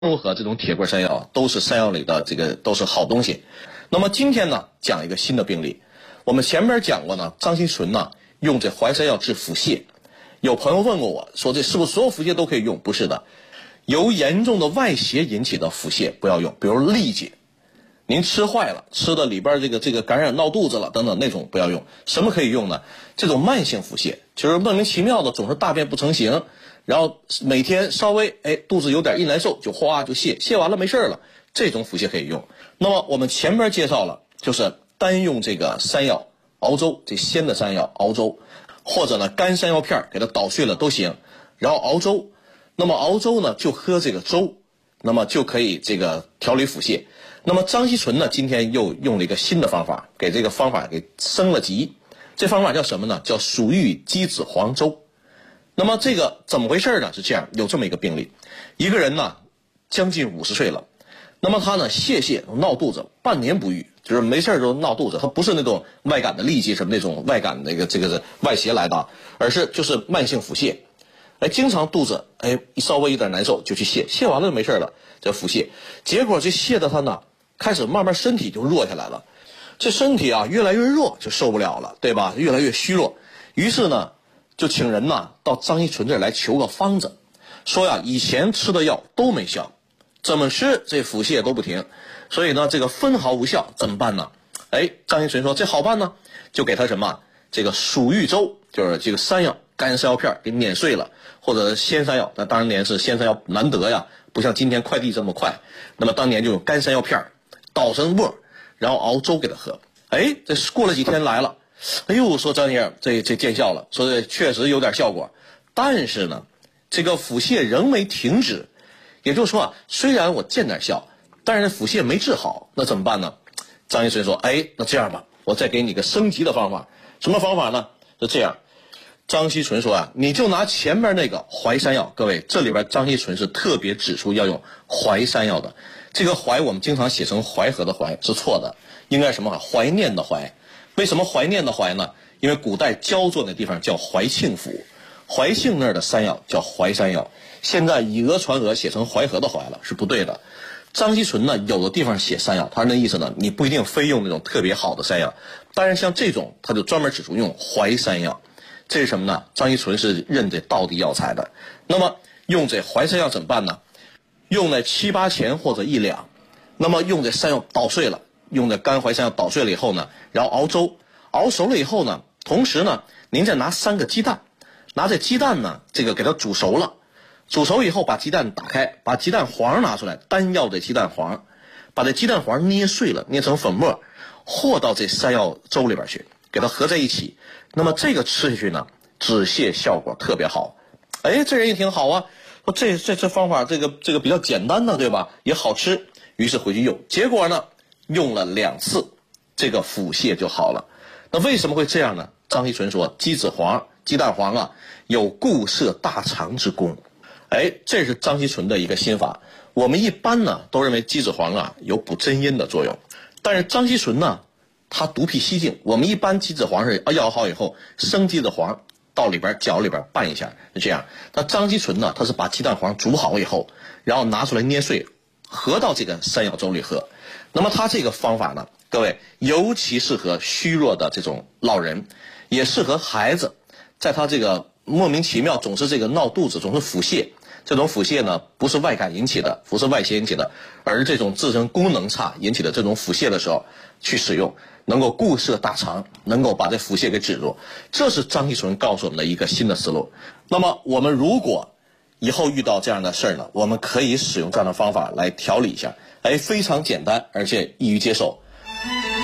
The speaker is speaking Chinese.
如和这种铁棍山药都是山药里的都是好东西。那么今天呢，讲一个新的病例。我们前面讲过呢，张锡纯呢用这淮山药治腹泻。有朋友问过我说，这是不是所有腹泻都可以用？不是的，由严重的外邪引起的腹泻不要用，比如痢疾，您吃坏了，吃的里边这个感染闹肚子了等等那种不要用。什么可以用呢？这种慢性腹泻，就是莫名其妙的总是大便不成形，然后每天稍微肚子有点一难受就哗就泻，泻完了没事了，这种腹泻可以用。那么我们前边介绍了，就是单用这个山药熬粥，这鲜的山药熬粥，或者呢干山药片给它捣碎了都行，然后熬粥。那么熬粥呢就喝这个粥，那么就可以调理腹泻。那么张锡纯呢今天又用了一个新的方法，给这个方法给升了级。这方法叫什么呢？叫鼠玉鸡子黄粥。那么这个怎么回事呢？是这样，有这么一个病例，一个人呢将近50岁了，那么他呢泻闹肚子，半年不愈，就是没事就闹肚子。他不是那种外感的痢疾什么那种外感这个外邪来的，而是就是慢性腹泻。经常肚子稍微有点难受就去泻，泻完了就没事了，这腹泻。结果这泻的他呢开始慢慢身体就弱下来了，这身体啊越来越弱，就受不了了，对吧？越来越虚弱。于是呢就请人呢到张锡纯这儿来求个方子，说呀以前吃的药都没效，怎么吃这腹泻都不停，所以呢这个分毫无效，怎么办呢？张锡纯说这好办呢，就给他什么这个鼠玉粥，就是这个山药干山药片给碾碎了，或者鲜山药，那当年是鲜山药难得呀，不像今天快递这么快，那么当年就用干山药片捣成沫，然后熬粥给他喝。这过了几天来了，说张爷这见效了，说这确实有点效果，但是呢这个腹泻仍没停止。也就是说虽然我见点效，但是腹泻没治好，那怎么办呢？张锡纯说那这样吧，我再给你个升级的方法。什么方法呢？是这样，张锡纯说你就拿前面那个淮山药，各位这里边张锡纯是特别指出要用淮山药的。这个淮我们经常写成淮河的淮，是错的，应该什么怀念的怀。为什么怀念的怀呢？因为古代焦作那地方叫怀庆府，怀庆那儿的山药叫淮山药，现在以讹传讹写成淮河的淮了，是不对的。张锡纯呢有的地方写山药，他那意思呢你不一定非用那种特别好的山药，当然像这种他就专门指出用淮山药。这是什么呢？张锡纯是认这道地药材的。那么用这淮山药怎么办呢？用那7、8钱或者1两，那么用这山药捣碎了，用这干淮山药捣碎了以后呢，然后熬粥，熬熟了以后呢，同时呢您再拿3个鸡蛋，拿这鸡蛋呢给它煮熟了，煮熟以后把鸡蛋打开，把鸡蛋黄拿出来，单要这鸡蛋黄，把这鸡蛋黄捏碎了，捏成粉末，和到这山药粥里边去，给它合在一起。那么这个吃下去呢止泻效果特别好。这人也挺好啊，说这方法这个比较简单呢，对吧？也好吃，于是回去用，结果呢用了2次，这个腹泻就好了。那为什么会这样呢？张锡纯说鸡蛋黄啊有固摄大肠之功。这是张锡纯的一个新法。我们一般呢都认为鸡子黄啊有补真阴的作用，但是张锡纯呢它独辟蹊径。我们一般鸡子黄是熬好以后生鸡子黄到里边搅里边拌一下，是这样。那张锡纯呢他是把鸡蛋黄煮好以后，然后拿出来捏碎，合到这个山药粥里喝。那么他这个方法呢，各位尤其适合虚弱的这种老人，也适合孩子，在他这个莫名其妙总是闹肚子，总是腹泻，这种腹泻呢不是外感引起的，不是外邪引起的，而这种自身功能差引起的这种腹泻的时候去使用，能够固摄大肠，能够把这腹泻给止住。这是张锡纯告诉我们的一个新的思路。那么我们如果以后遇到这样的事儿呢，我们可以使用这样的方法来调理一下，非常简单而且易于接受。